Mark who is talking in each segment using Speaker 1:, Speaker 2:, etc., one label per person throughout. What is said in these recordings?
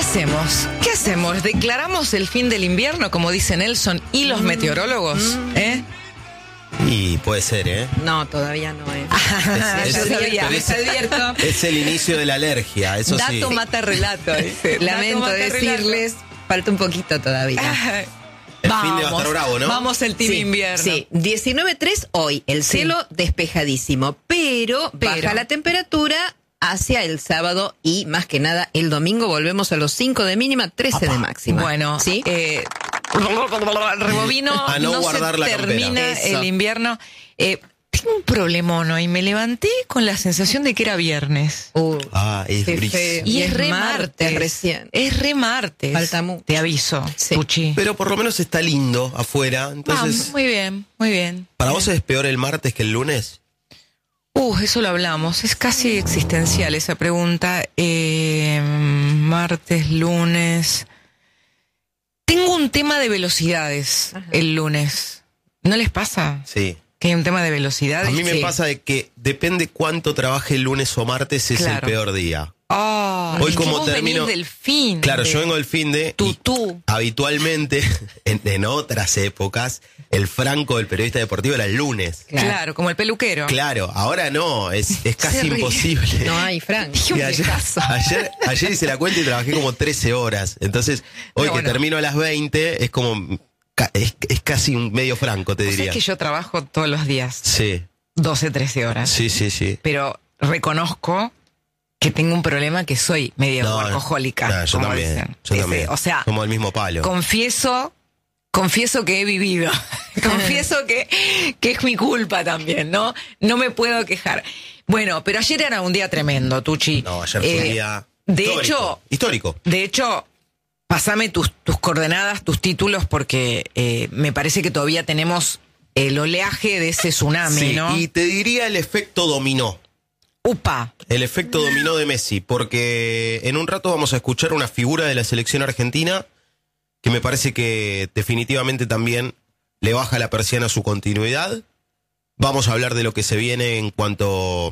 Speaker 1: hacemos? ¿Qué hacemos? ¿Declaramos el fin del invierno, como dice Nelson y los meteorólogos?
Speaker 2: Y puede ser,
Speaker 1: No, todavía no es.
Speaker 2: Yo
Speaker 1: sabía, les advierto.
Speaker 2: Es el inicio de la alergia, eso
Speaker 1: Dato
Speaker 2: sí.
Speaker 1: mata relato.
Speaker 3: Lamento decirles, falta un poquito todavía.
Speaker 2: El fin de va a estar bravo, ¿no?
Speaker 1: Vamos el team invierno.
Speaker 3: Sí, 19.3 hoy, el cielo despejadísimo, pero baja la temperatura hacia el sábado y más que nada el domingo volvemos a los 5 de mínima, 13 de máxima.
Speaker 1: Bueno,
Speaker 3: ¿sí?
Speaker 1: Rebobino,
Speaker 2: A no guardar
Speaker 1: se
Speaker 2: la
Speaker 1: termina
Speaker 2: campera.
Speaker 1: el invierno. Tengo un problemón hoy, me levanté con la sensación de que era viernes.
Speaker 2: Es
Speaker 3: qué
Speaker 2: gris.
Speaker 3: feo.
Speaker 1: Y es re
Speaker 3: martes
Speaker 1: martes
Speaker 3: recién.
Speaker 1: Es re martes.
Speaker 3: Falta mucho.
Speaker 1: Te aviso,
Speaker 3: Sí.
Speaker 1: Puchi.
Speaker 2: Pero por lo menos está lindo afuera. Entonces,
Speaker 1: Muy bien, muy bien.
Speaker 2: ¿para vos es peor el martes que el lunes?
Speaker 1: Eso lo hablamos. Es casi existencial esa pregunta. Martes, lunes. Tengo un tema de velocidades el lunes. ¿No les pasa?
Speaker 2: Sí.
Speaker 1: Que hay un tema de velocidades.
Speaker 2: A mí me
Speaker 1: Sí.
Speaker 2: pasa de que depende cuánto trabaje el lunes o martes es
Speaker 1: Claro.
Speaker 2: el peor día.
Speaker 1: Hoy
Speaker 2: como
Speaker 1: vos
Speaker 2: termino-
Speaker 1: venís del fin.
Speaker 2: Claro, yo vengo del fin de...
Speaker 1: Tutú.
Speaker 2: Habitualmente, en otras épocas, el franco del periodista deportivo era el lunes.
Speaker 1: Claro, como el peluquero.
Speaker 2: Claro, ahora no, es casi
Speaker 1: ríe.
Speaker 2: imposible.
Speaker 3: No hay, Frank.
Speaker 1: Dije un
Speaker 2: Y
Speaker 1: viejazo.
Speaker 2: ayer hice la cuenta y trabajé como 13 horas. Entonces, hoy
Speaker 1: Pero
Speaker 2: que
Speaker 1: bueno.
Speaker 2: termino a las 20, es como... Es casi un medio franco, te
Speaker 1: O sea,
Speaker 2: diría.
Speaker 1: es que yo trabajo todos los días,
Speaker 2: Sí,
Speaker 1: 12, 13 horas.
Speaker 2: sí.
Speaker 1: Pero reconozco que tengo un problema que soy medio
Speaker 2: No,
Speaker 1: workahólica.
Speaker 2: no, yo
Speaker 1: como
Speaker 2: también,
Speaker 1: dicen.
Speaker 2: yo
Speaker 1: Sí,
Speaker 2: también.
Speaker 1: sí. O sea,
Speaker 2: Somos del mismo palo.
Speaker 1: confieso que he vivido. Confieso que es mi culpa también, ¿no? No me puedo quejar. Bueno, pero ayer era un día tremendo, Tucci.
Speaker 2: No, ayer fue un día
Speaker 1: de
Speaker 2: histórico. Histórico.
Speaker 1: De hecho, pasame tus coordenadas, tus títulos, porque me parece que todavía tenemos el oleaje de ese tsunami,
Speaker 2: Sí,
Speaker 1: ¿no?
Speaker 2: y te diría el efecto dominó.
Speaker 1: Upa.
Speaker 2: El efecto dominó de Messi, porque en un rato vamos a escuchar una figura de la selección argentina que me parece que definitivamente también le baja la persiana a su continuidad. Vamos a hablar de lo que se viene en cuanto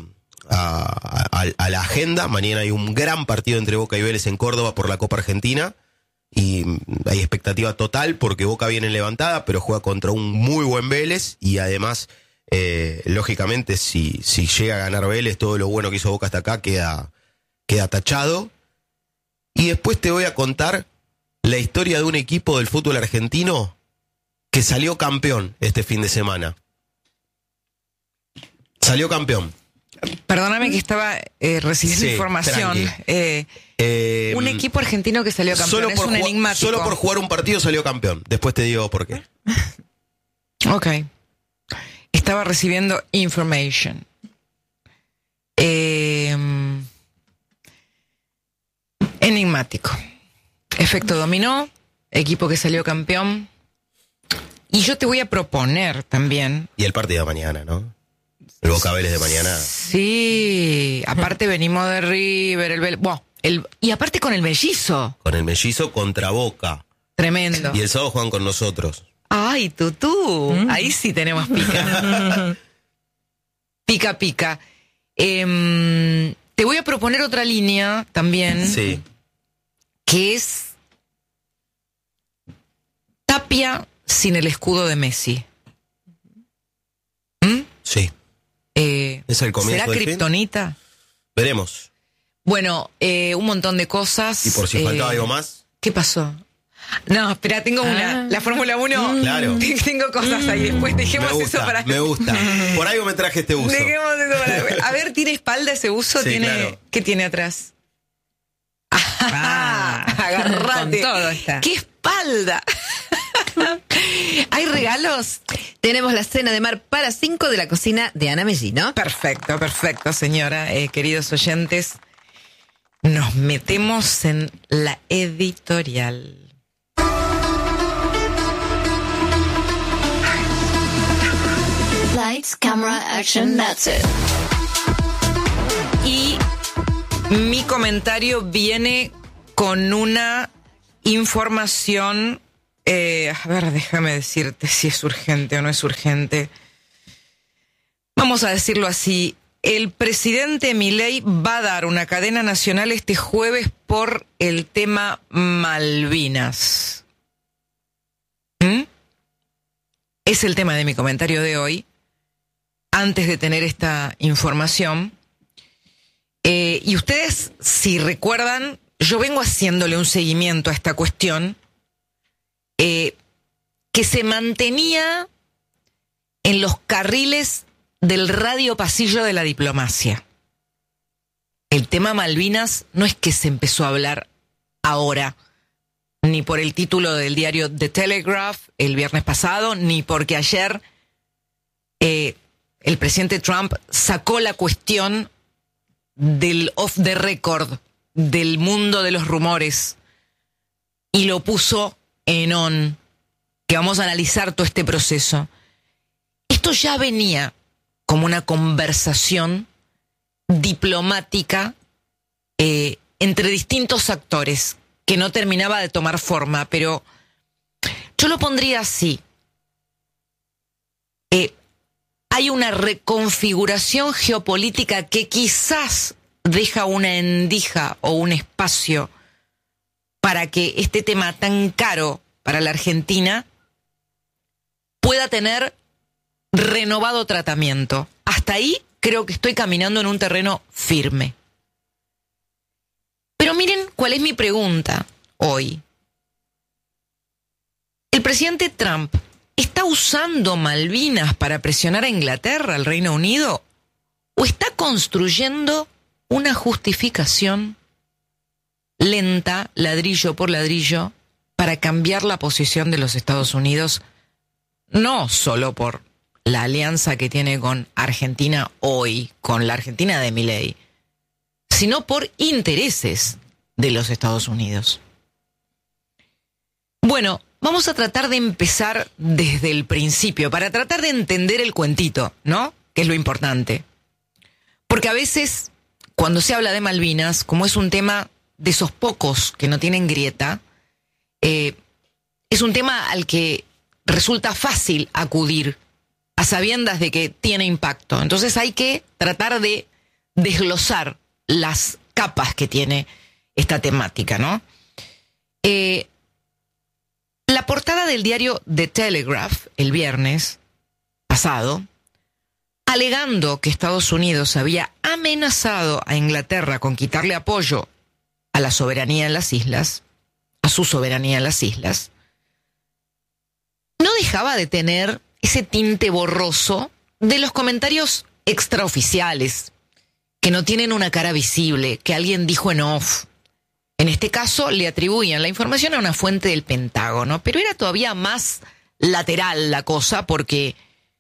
Speaker 2: a la agenda. Mañana hay un gran partido entre Boca y Vélez en Córdoba por la Copa Argentina. Y hay expectativa total porque Boca viene en levantada, pero juega contra un muy buen Vélez y además, lógicamente, si llega a ganar Vélez, todo lo bueno que hizo Boca hasta acá queda tachado. Y después te voy a contar la historia de un equipo del fútbol argentino que salió campeón este fin de semana. Salió campeón.
Speaker 1: Perdóname que estaba recibiendo
Speaker 2: Sí,
Speaker 1: información. Un equipo argentino que salió campeón es un enigmático.
Speaker 2: Solo por jugar un partido salió campeón. Después te digo por qué.
Speaker 1: Ok. Estaba recibiendo information. Enigmático. Efecto dominó, equipo que salió campeón. Y yo te voy a proponer también.
Speaker 2: Y el partido de mañana, ¿no? El Boca Vélez de mañana.
Speaker 1: Sí, aparte venimos de River, y aparte con el mellizo.
Speaker 2: Con el mellizo contra Boca.
Speaker 1: Tremendo.
Speaker 2: Y el sábado juegan con nosotros.
Speaker 1: Ay, tutú. Ahí sí tenemos pica. Pica. Te voy a proponer otra línea también.
Speaker 2: Sí.
Speaker 1: Que es Tapia sin el escudo de Messi.
Speaker 2: Sí. ¿Es el comienzo
Speaker 1: ¿Será
Speaker 2: del fin?
Speaker 1: kriptonita?
Speaker 2: Veremos.
Speaker 1: Bueno, un montón de cosas.
Speaker 2: Y por si faltaba algo más.
Speaker 1: ¿Qué pasó? No, espera, tengo la Fórmula 1.
Speaker 2: Claro.
Speaker 1: Tengo cosas ahí después. Dejemos eso para...
Speaker 2: Me gusta. Por algo me traje este buzo.
Speaker 1: Dejemos eso para... A ver, ¿tiene espalda ese buzo?
Speaker 2: Sí,
Speaker 1: ¿Tiene...
Speaker 2: claro.
Speaker 1: ¿Qué tiene atrás? Agarrate.
Speaker 3: Con todo está.
Speaker 1: ¡Qué espalda! ¿Hay regalos?
Speaker 3: Tenemos la cena de mar para 5 de la cocina de Ana Mellino.
Speaker 1: Perfecto, señora. Queridos oyentes, nos metemos en la editorial.
Speaker 4: Lights, camera, action, that's it.
Speaker 1: Y mi comentario viene con una información, a ver, déjame decirte si es urgente o no es urgente. Vamos a decirlo así, el presidente Milei va a dar una cadena nacional este jueves por el tema Malvinas. Es el tema de mi comentario de hoy. Antes de tener esta información, y ustedes, si recuerdan, yo vengo haciéndole un seguimiento a esta cuestión, que se mantenía en los carriles del radio pasillo de la diplomacia. El tema Malvinas no es que se empezó a hablar ahora, ni por el título del diario The Telegraph el viernes pasado, ni porque ayer el presidente Trump sacó la cuestión del off the record, del mundo de los rumores, y lo puso en on, que vamos a analizar todo este proceso. Esto ya venía como una conversación diplomática entre distintos actores, que no terminaba de tomar forma, pero yo lo pondría así. Hay una reconfiguración geopolítica que quizás deja una endija o un espacio para que este tema tan caro para la Argentina pueda tener renovado tratamiento. Hasta ahí creo que estoy caminando en un terreno firme. Pero miren cuál es mi pregunta hoy. ¿El presidente Trump está usando Malvinas para presionar a Inglaterra, al Reino Unido? ¿O está construyendo una justificación lenta, ladrillo por ladrillo, para cambiar la posición de los Estados Unidos, no solo por la alianza que tiene con Argentina hoy, con la Argentina de Milei, sino por intereses de los Estados Unidos? Bueno, vamos a tratar de empezar desde el principio, para tratar de entender el cuentito, ¿no? Que es lo importante. Porque a veces, cuando se habla de Malvinas, como es un tema de esos pocos que no tienen grieta, es un tema al que resulta fácil acudir a sabiendas de que tiene impacto. Entonces hay que tratar de desglosar las capas que tiene esta temática, ¿no? La portada del diario The Telegraph, el viernes pasado, alegando que Estados Unidos había amenazado a Inglaterra con quitarle apoyo a la soberanía en las islas, a su soberanía en las islas, no dejaba de tener ese tinte borroso de los comentarios extraoficiales, que no tienen una cara visible, que alguien dijo en off. En este caso le atribuían la información a una fuente del Pentágono, pero era todavía más lateral la cosa porque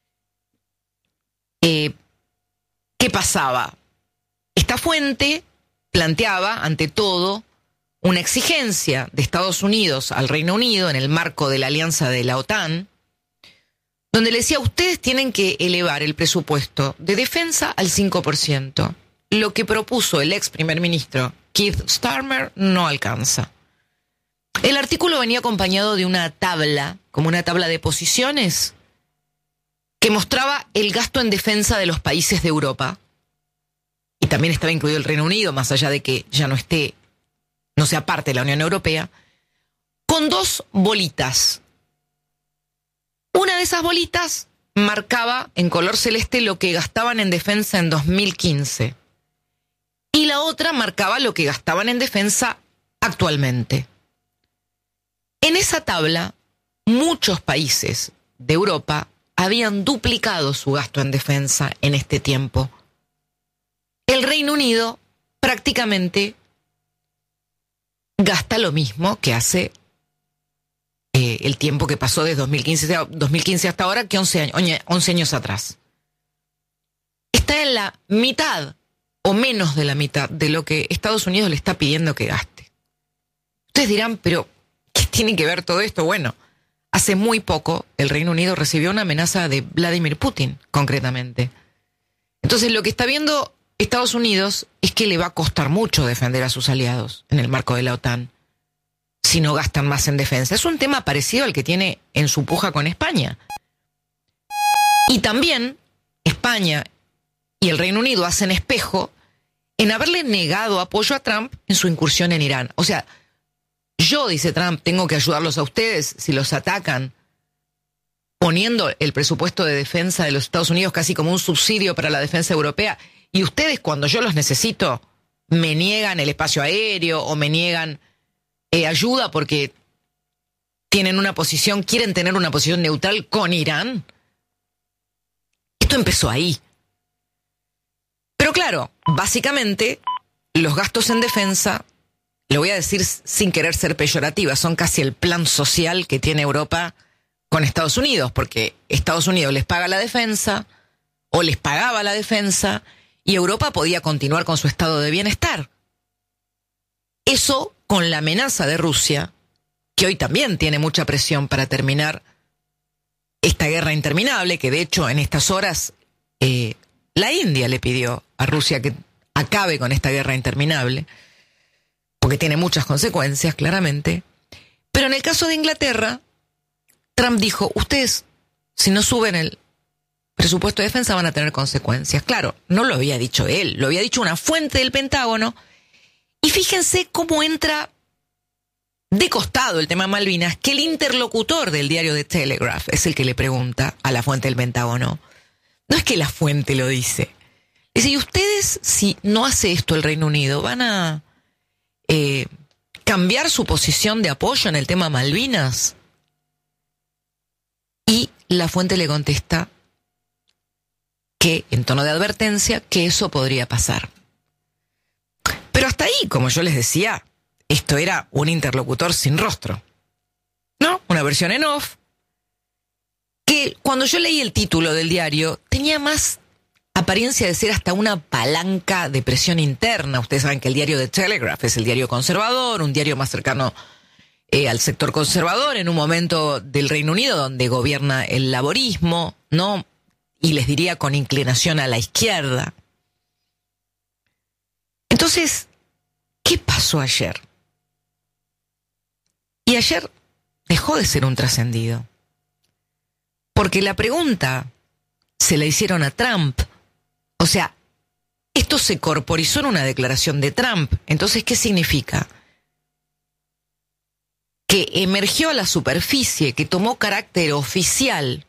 Speaker 1: ¿qué pasaba? Esta fuente planteaba, ante todo, una exigencia de Estados Unidos al Reino Unido en el marco de la alianza de la OTAN, donde le decía, ustedes tienen que elevar el presupuesto de defensa al 5%. Lo que propuso el ex primer ministro Keith Starmer no alcanza. El artículo venía acompañado de una tabla, como una tabla de posiciones, que mostraba el gasto en defensa de los países de Europa. Y también estaba incluido el Reino Unido, más allá de que ya no sea parte de la Unión Europea, con dos bolitas. Una de esas bolitas marcaba en color celeste lo que gastaban en defensa en 2015. Y la otra marcaba lo que gastaban en defensa actualmente. En esa tabla, muchos países de Europa habían duplicado su gasto en defensa en este tiempo. El Reino Unido prácticamente gasta lo mismo que hace el tiempo que pasó desde 2015 hasta ahora, que 11 años atrás. Está en la mitad o menos de la mitad de lo que Estados Unidos le está pidiendo que gaste. Ustedes dirán, pero ¿qué tiene que ver todo esto? Bueno, hace muy poco el Reino Unido recibió una amenaza de Vladimir Putin, concretamente. Entonces lo que está viendo Estados Unidos es que le va a costar mucho defender a sus aliados en el marco de la OTAN si no gastan más en defensa. Es un tema parecido al que tiene en su puja con España. Y también España y el Reino Unido hacen espejo en haberle negado apoyo a Trump en su incursión en Irán. O sea, yo, dice Trump, tengo que ayudarlos a ustedes si los atacan, poniendo el presupuesto de defensa de los Estados Unidos casi como un subsidio para la defensa europea, y ustedes, cuando yo los necesito, me niegan el espacio aéreo o me niegan ayuda porque quieren tener una posición neutral con Irán. Esto empezó ahí. Pero claro, básicamente, los gastos en defensa, lo voy a decir sin querer ser peyorativa, son casi el plan social que tiene Europa con Estados Unidos, porque Estados Unidos les paga la defensa, o les pagaba la defensa, y Europa podía continuar con su estado de bienestar. Eso con la amenaza de Rusia, que hoy también tiene mucha presión para terminar esta guerra interminable, que de hecho en estas horas la India le pidió a Rusia que acabe con esta guerra interminable, porque tiene muchas consecuencias, claramente. Pero en el caso de Inglaterra, Trump dijo, ustedes, si no suben el presupuesto de defensa, van a tener consecuencias. Claro, no lo había dicho él, lo había dicho una fuente del Pentágono. Y fíjense cómo entra de costado el tema Malvinas, que el interlocutor del diario The Telegraph es el que le pregunta a la fuente del Pentágono. No es que la fuente lo dice. Dice, ¿y ustedes, si no hace esto el Reino Unido, van a cambiar su posición de apoyo en el tema Malvinas? Y la fuente le contesta que, en tono de advertencia, que eso podría pasar. Pero hasta ahí, como yo les decía, esto era un interlocutor sin rostro, ¿no? Una versión en off, que cuando yo leí el título del diario, tenía más apariencia de ser hasta una palanca de presión interna. Ustedes saben que el diario The Telegraph es el diario conservador, un diario más cercano al sector conservador, en un momento del Reino Unido donde gobierna el laborismo, ¿no? Y les diría con inclinación a la izquierda. Entonces, ¿qué pasó ayer? Y ayer dejó de ser un trascendido. Porque la pregunta se la hicieron a Trump. O sea, esto se corporizó en una declaración de Trump. Entonces, ¿qué significa? Que emergió a la superficie, que tomó carácter oficial.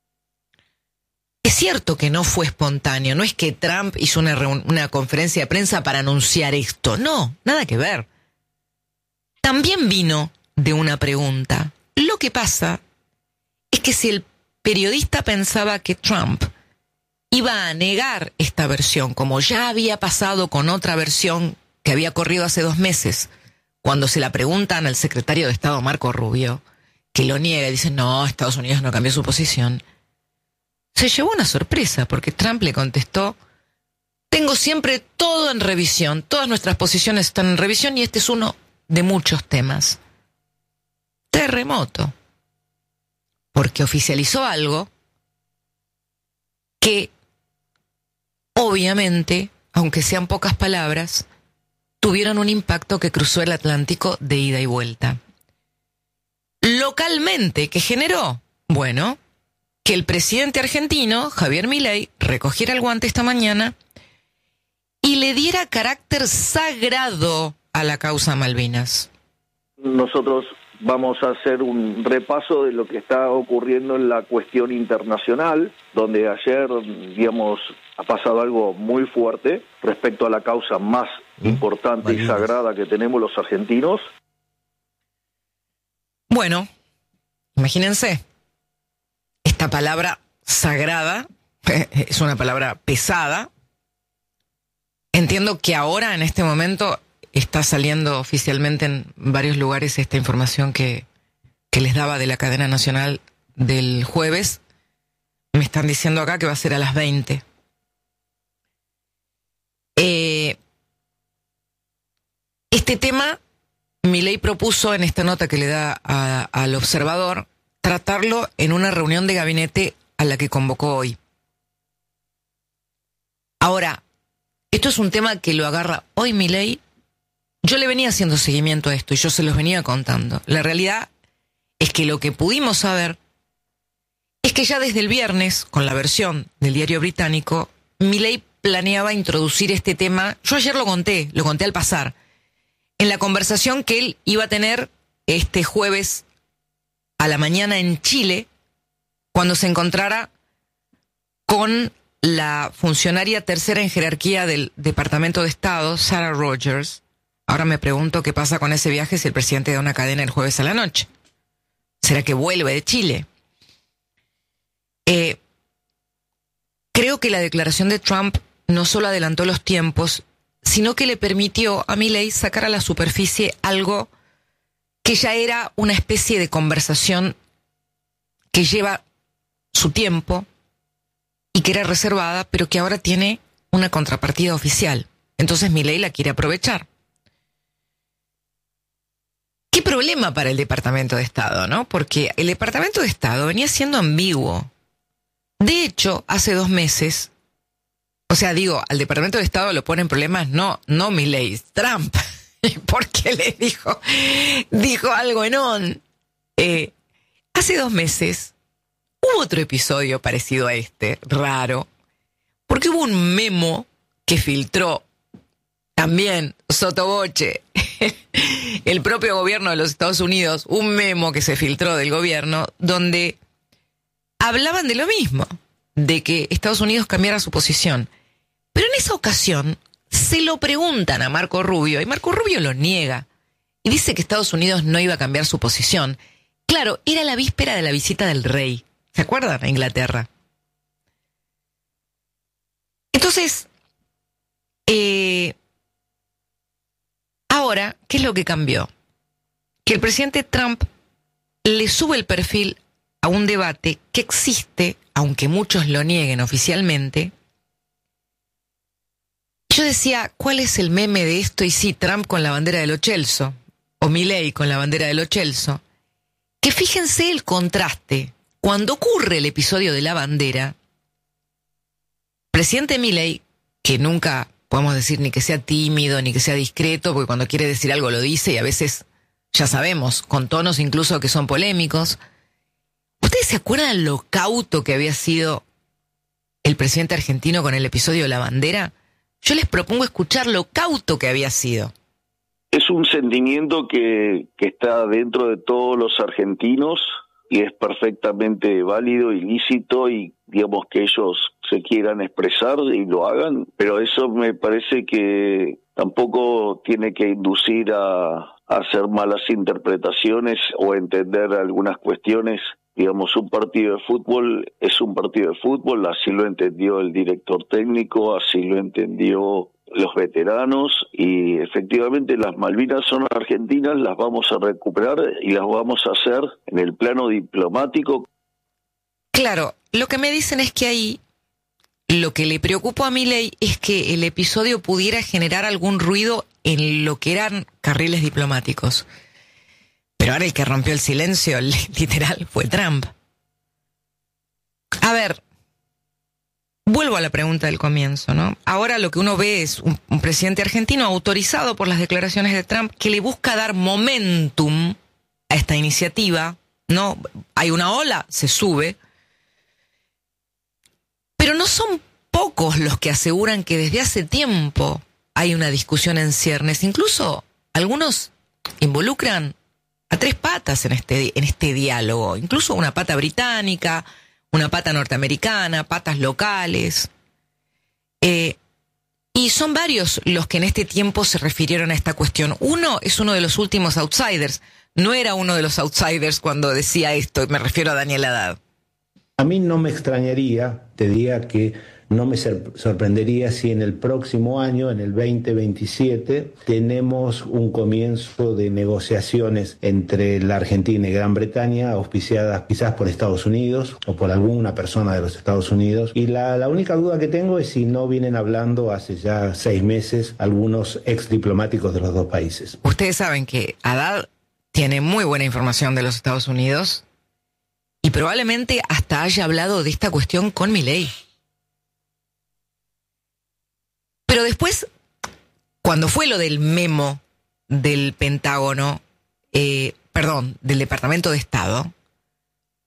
Speaker 1: Es cierto que no fue espontáneo, no es que Trump hizo una conferencia de prensa para anunciar esto, no, nada que ver. También vino de una pregunta. Lo que pasa es que si el periodista pensaba que Trump iba a negar esta versión, como ya había pasado con otra versión que había corrido hace 2 meses, cuando se la preguntan al secretario de Estado Marco Rubio, que lo niega y dice, no, Estados Unidos no cambió su posición, se llevó una sorpresa, porque Trump le contestó, tengo siempre todo en revisión, todas nuestras posiciones están en revisión y este es uno de muchos temas. Terremoto. Porque oficializó algo que, obviamente, aunque sean pocas palabras, tuvieron un impacto que cruzó el Atlántico de ida y vuelta. Localmente, ¿qué generó? Bueno, que el presidente argentino, Javier Milei, recogiera el guante esta mañana y le diera carácter sagrado a la causa Malvinas.
Speaker 5: Nosotros vamos a hacer un repaso de lo que está ocurriendo en la cuestión internacional, donde ayer, digamos, ha pasado algo muy fuerte respecto a la causa más importante y sagrada que tenemos los argentinos.
Speaker 1: Bueno, imagínense, esta palabra sagrada es una palabra pesada. Entiendo que ahora, en este momento, está saliendo oficialmente en varios lugares esta información que les daba de la cadena nacional del jueves. Me están diciendo acá que va a ser a las 20. Este tema, Milei propuso en esta nota que le da al Observador, tratarlo en una reunión de gabinete a la que convocó hoy. Ahora, esto es un tema que lo agarra hoy Milei. Yo le venía haciendo seguimiento a esto y yo se los venía contando. La realidad es que lo que pudimos saber es que ya desde el viernes, con la versión del diario británico, Milei planeaba introducir este tema. Yo ayer lo conté al pasar, en la conversación que él iba a tener este jueves a la mañana en Chile, cuando se encontrara con la funcionaria tercera en jerarquía del Departamento de Estado, Sarah Rogers. Ahora me pregunto qué pasa con ese viaje si el presidente da una cadena el jueves a la noche. ¿Será que vuelve de Chile? Creo que la declaración de Trump no solo adelantó los tiempos, sino que le permitió a Milei sacar a la superficie algo que ya era una especie de conversación que lleva su tiempo y que era reservada, pero que ahora tiene una contrapartida oficial. Entonces Milei la quiere aprovechar. ¿Qué problema para el Departamento de Estado, no? Porque el Departamento de Estado venía siendo ambiguo. De hecho, hace 2 meses, al Departamento de Estado lo pone en problemas no Milei, Trump, porque le dijo algo en on. Hace 2 meses hubo otro episodio parecido a este, raro, porque hubo un memo que filtró también sotoboche el propio gobierno de los Estados Unidos, un memo que se filtró del gobierno donde hablaban de lo mismo, de que Estados Unidos cambiara su posición. Pero en esa ocasión se lo preguntan a Marco Rubio y Marco Rubio lo niega y dice que Estados Unidos no iba a cambiar su posición. Claro, era la víspera de la visita del rey. ¿Se acuerdan? A Inglaterra. Entonces, ahora, ¿qué es lo que cambió? Que el presidente Trump le sube el perfil a un debate que existe, aunque muchos lo nieguen oficialmente. Yo decía, ¿cuál es el meme de esto? Y sí, Trump con la bandera de Lo Celso, o Milei con la bandera de Lo Celso. Que fíjense el contraste. Cuando ocurre el episodio de la bandera, presidente Milei, que nunca podemos decir ni que sea tímido, ni que sea discreto, porque cuando quiere decir algo lo dice y a veces, ya sabemos, con tonos incluso que son polémicos. ¿Ustedes se acuerdan lo cauto que había sido el presidente argentino con el episodio de la bandera? Yo les propongo escuchar lo cauto que había sido.
Speaker 6: Es un sentimiento que está dentro de todos los argentinos y es perfectamente válido y lícito, y digamos que ellos se quieran expresar y lo hagan, pero eso me parece que tampoco tiene que inducir a hacer malas interpretaciones o entender algunas cuestiones. Digamos, un partido de fútbol es un partido de fútbol, así lo entendió el director técnico, así lo entendió los veteranos, y efectivamente las Malvinas son argentinas, las vamos a recuperar y las vamos a hacer en el plano diplomático.
Speaker 1: Claro, lo que me dicen es que ahí lo que le preocupó a Milei es que el episodio pudiera generar algún ruido en lo que eran carriles diplomáticos. Pero ahora el que rompió el silencio, literal, fue Trump. A ver, vuelvo a la pregunta del comienzo, ¿no? Ahora lo que uno ve es un presidente argentino autorizado por las declaraciones de Trump que le busca dar momentum a esta iniciativa, ¿no? Hay una ola, se sube. Pero no son pocos los que aseguran que desde hace tiempo hay una discusión en ciernes. Incluso algunos involucran a 3 patas en este diálogo. Incluso una pata británica, una pata norteamericana, patas locales. Y son varios los que en este tiempo se refirieron a esta cuestión. Uno es uno de los últimos outsiders. No era uno de los outsiders cuando decía esto, me refiero a Daniel Haddad.
Speaker 7: A mí no me extrañaría, te diría que no me sorprendería si en el próximo año, en el 2027, tenemos un comienzo de negociaciones entre la Argentina y Gran Bretaña, auspiciadas quizás por Estados Unidos o por alguna persona de los Estados Unidos. Y la única duda que tengo es si no vienen hablando hace ya 6 meses algunos exdiplomáticos de los 2 países.
Speaker 1: Ustedes saben que Haddad tiene muy buena información de los Estados Unidos y probablemente hasta haya hablado de esta cuestión con Milei. Pero después, cuando fue lo del memo del Pentágono, del Departamento de Estado,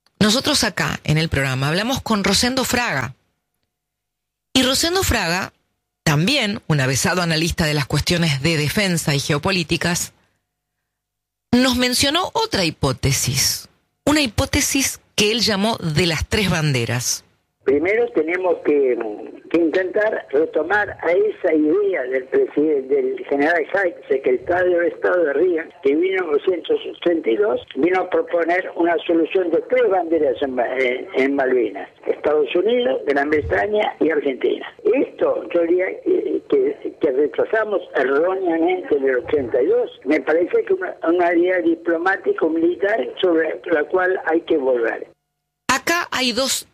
Speaker 1: nosotros acá en el programa hablamos con Rosendo Fraga. Y Rosendo Fraga también un avesado analista de las cuestiones de defensa y geopolíticas, nos mencionó otra hipótesis, una hipótesis que él llamó de las tres banderas.
Speaker 8: Primero tenemos que intentar retomar a esa idea del general Haig, secretario de Estado de Reagan, que vino en 1932, vino a proponer una solución de tres banderas en Malvinas: Estados Unidos, Gran Bretaña y Argentina. Esto, yo diría que rechazamos erróneamente en el 82, me parece que una idea diplomático-militar sobre la cual hay que volver.
Speaker 1: Acá hay dos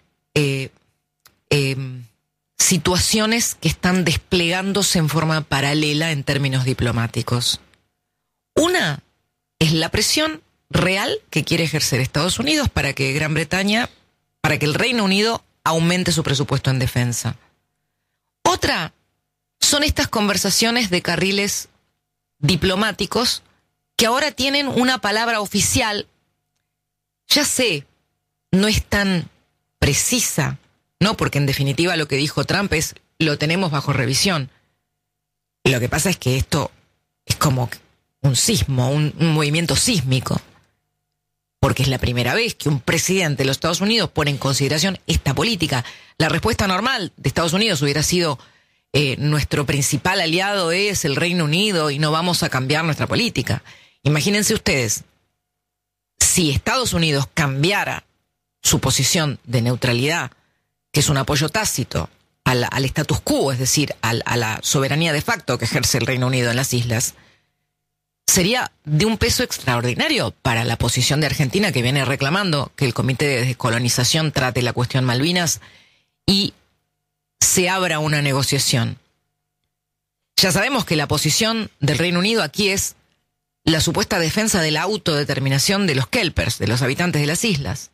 Speaker 1: situaciones que están desplegándose en forma paralela en términos diplomáticos. Una es la presión real que quiere ejercer Estados Unidos para que el Reino Unido aumente su presupuesto en defensa. Otra son estas conversaciones de carriles diplomáticos que ahora tienen una palabra oficial. Ya sé, no es tan precisa, ¿no? Porque en definitiva lo que dijo Trump es: lo tenemos bajo revisión. Lo que pasa es que esto es como un sismo, un movimiento sísmico. Porque es la primera vez que un presidente de los Estados Unidos pone en consideración esta política. La respuesta normal de Estados Unidos hubiera sido: nuestro principal aliado es el Reino Unido y no vamos a cambiar nuestra política. Imagínense ustedes, si Estados Unidos cambiara su posición de neutralidad, que es un apoyo tácito al status quo, es decir, a la soberanía de facto que ejerce el Reino Unido en las islas, sería de un peso extraordinario para la posición de Argentina, que viene reclamando que el Comité de Descolonización trate la cuestión Malvinas y se abra una negociación. Ya sabemos que la posición del Reino Unido aquí es la supuesta defensa de la autodeterminación de los kelpers, de los habitantes de las islas.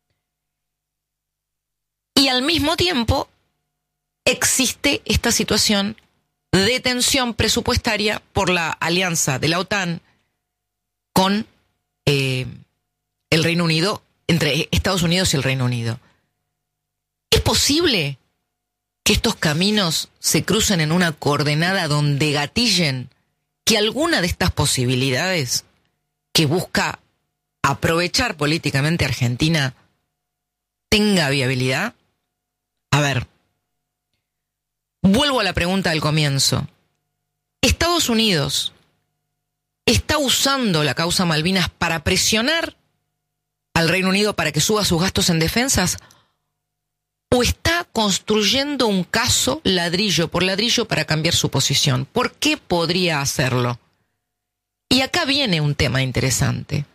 Speaker 1: Y al mismo tiempo existe esta situación de tensión presupuestaria por la alianza de la OTAN con el Reino Unido, entre Estados Unidos y el Reino Unido. ¿Es posible que estos caminos se crucen en una coordenada donde gatillen que alguna de estas posibilidades que busca aprovechar políticamente Argentina tenga viabilidad? A ver, vuelvo a la pregunta del comienzo. ¿Estados Unidos está usando la causa Malvinas para presionar al Reino Unido para que suba sus gastos en defensas? ¿O está construyendo un caso ladrillo por ladrillo para cambiar su posición? ¿Por qué podría hacerlo? Y acá viene un tema interesante.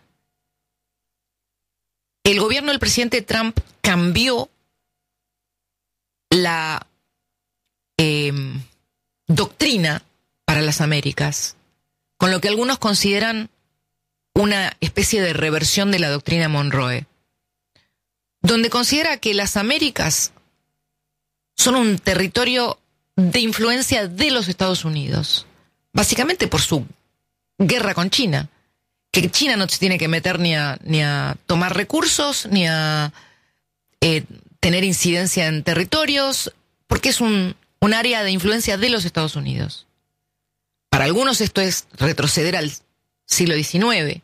Speaker 1: El gobierno del presidente Trump cambió la doctrina para las Américas, con lo que algunos consideran una especie de reversión de la doctrina Monroe, donde considera que las Américas son un territorio de influencia de los Estados Unidos, básicamente por su guerra con China, que China no se tiene que meter ni a tomar recursos, ni a tener incidencia en territorios, porque es un área de influencia de los Estados Unidos. Para algunos esto es retroceder al siglo XIX,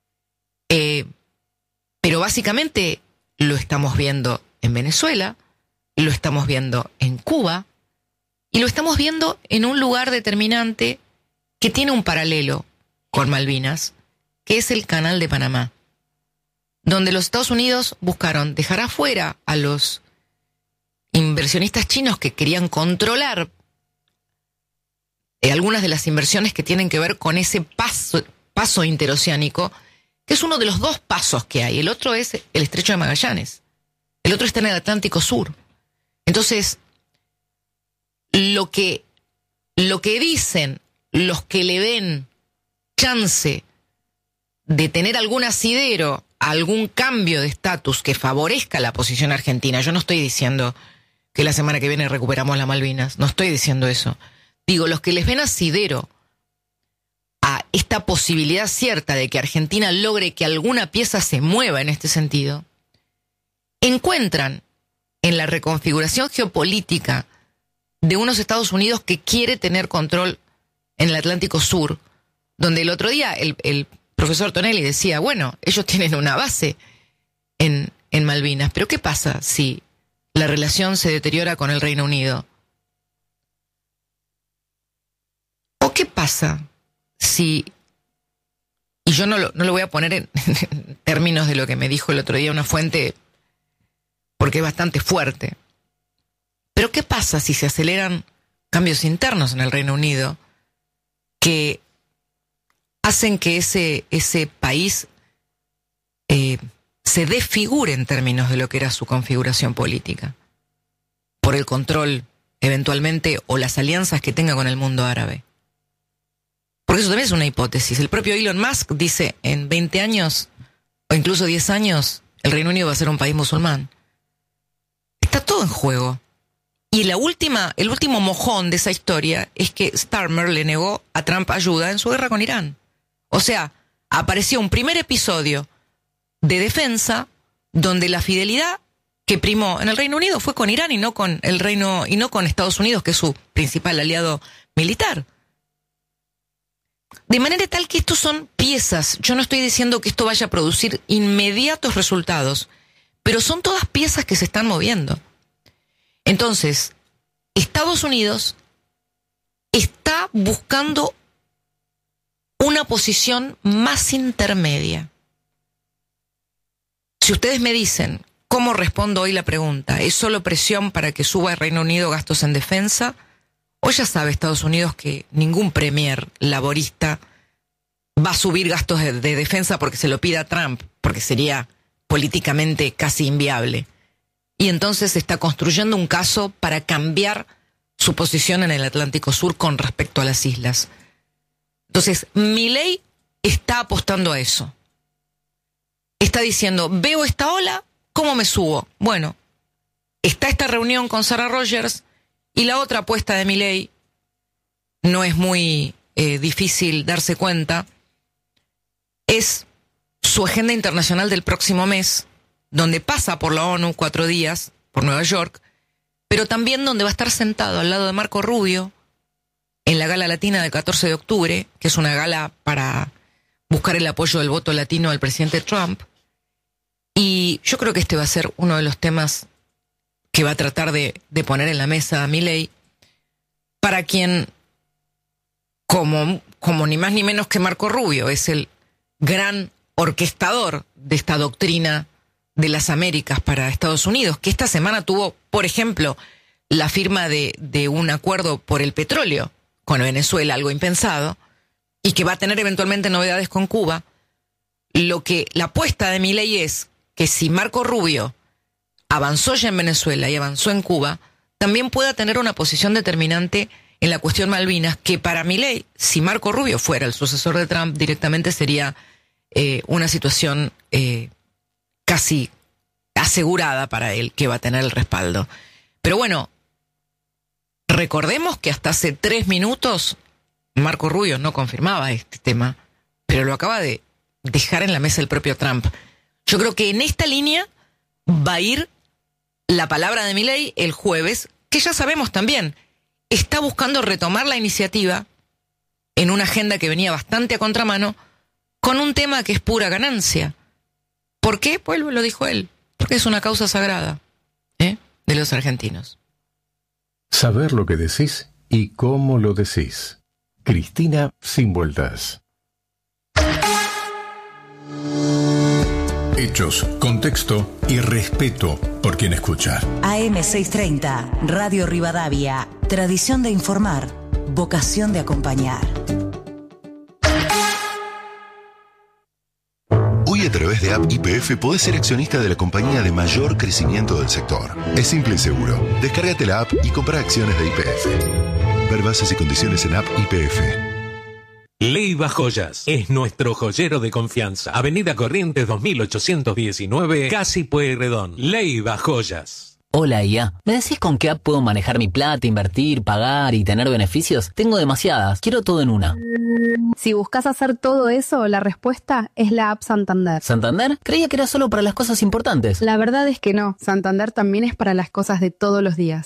Speaker 1: pero básicamente lo estamos viendo en Venezuela, lo estamos viendo en Cuba, y lo estamos viendo en un lugar determinante que tiene un paralelo con Malvinas, que es el Canal de Panamá, donde los Estados Unidos buscaron dejar afuera a los inversionistas chinos que querían controlar algunas de las inversiones que tienen que ver con ese paso interoceánico, que es uno de los dos pasos que hay. El otro es el Estrecho de Magallanes. El otro está en el Atlántico Sur. Entonces, lo que dicen los que le ven chance de tener algún asidero, algún cambio de estatus que favorezca la posición argentina. Yo no estoy diciendo que la semana que viene recuperamos las Malvinas, no estoy diciendo eso. Digo, los que les ven asidero a esta posibilidad cierta de que Argentina logre que alguna pieza se mueva en este sentido, encuentran en la reconfiguración geopolítica de unos Estados Unidos que quiere tener control en el Atlántico Sur, donde el otro día el profesor Tonelli decía, bueno, ellos tienen una base en Malvinas, pero ¿qué pasa si la relación se deteriora con el Reino Unido? ¿O qué pasa si, y yo no lo voy a poner en términos de lo que me dijo el otro día una fuente, porque es bastante fuerte, pero ¿qué pasa si se aceleran cambios internos en el Reino Unido que hacen que ese país se desfigure en términos de lo que era su configuración política, por el control eventualmente o las alianzas que tenga con el mundo árabe? Porque eso también es una hipótesis. El propio Elon Musk dice, en 20 años o incluso 10 años, el Reino Unido va a ser un país musulmán. Está todo en juego. Y el último mojón de esa historia es que Starmer le negó a Trump ayuda en su guerra con Irán. O sea, apareció un primer episodio de defensa donde la fidelidad que primó en el Reino Unido fue con Irán y no con Estados Unidos, que es su principal aliado militar. De manera tal que estos son piezas. Yo no estoy diciendo que esto vaya a producir inmediatos resultados, pero son todas piezas que se están moviendo. Entonces, Estados Unidos está buscando una posición más intermedia. Si ustedes me dicen, ¿cómo respondo hoy la pregunta? ¿Es solo presión para que suba el Reino Unido gastos en defensa? ¿O ya sabe Estados Unidos que ningún premier laborista va a subir gastos de defensa porque se lo pida Trump, porque sería políticamente casi inviable? Y entonces está construyendo un caso para cambiar su posición en el Atlántico Sur con respecto a las islas. Entonces, Milei está apostando a eso. Está diciendo, veo esta ola, ¿cómo me subo? Bueno, está esta reunión con Sarah Rogers y la otra apuesta de Milei, no es muy difícil darse cuenta, es su agenda internacional del próximo mes, donde pasa por la ONU 4 días, por Nueva York, pero también donde va a estar sentado al lado de Marco Rubio en la gala latina del 14 de octubre, que es una gala para buscar el apoyo del voto latino al presidente Trump. Y yo creo que este va a ser uno de los temas que va a tratar de poner en la mesa a Milei, para quien, como ni más ni menos que Marco Rubio, es el gran orquestador de esta doctrina de las Américas para Estados Unidos, que esta semana tuvo, por ejemplo, la firma de un acuerdo por el petróleo con Venezuela, algo impensado, y que va a tener eventualmente novedades con Cuba. La apuesta de Milei es que si Marco Rubio avanzó ya en Venezuela y avanzó en Cuba, también pueda tener una posición determinante en la cuestión Malvinas, que para Milei, si Marco Rubio fuera el sucesor de Trump, directamente sería una situación casi asegurada para él, que va a tener el respaldo. Pero bueno, recordemos que hasta hace 3 minutos Marco Rubio no confirmaba este tema, pero lo acaba de dejar en la mesa el propio Trump. Yo creo que en esta línea va a ir la palabra de Milei el jueves, que ya sabemos también, está buscando retomar la iniciativa en una agenda que venía bastante a contramano, con un tema que es pura ganancia. ¿Por qué? Pues lo dijo él, porque es una causa sagrada de los argentinos.
Speaker 9: Saber lo que decís y cómo lo decís. Cristina Sin Vueltas. Hechos, contexto y respeto por quien escucha.
Speaker 10: AM630, Radio Rivadavia. Tradición de informar, vocación de acompañar.
Speaker 11: Hoy a través de App YPF podés ser accionista de la compañía de mayor crecimiento del sector. Es simple y seguro. Descárgate la app y compra acciones de YPF. Ver bases y condiciones en App YPF.
Speaker 12: Leiva Joyas es nuestro joyero de confianza. Avenida Corrientes 2819, Casi Pueyrredón. Leiva Joyas.
Speaker 13: Hola, IA. ¿Me decís con qué app puedo manejar mi plata, invertir, pagar y tener beneficios? Tengo demasiadas. Quiero todo en una.
Speaker 14: Si buscas hacer todo eso, la respuesta es la app Santander.
Speaker 13: ¿Santander? Creía que era solo para las cosas importantes.
Speaker 14: La verdad es que no. Santander también es para las cosas de todos los días.